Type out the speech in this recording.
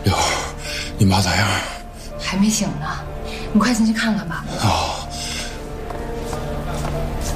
六，你妈咋样？ 还没醒呢，你快进去看看吧。 啊。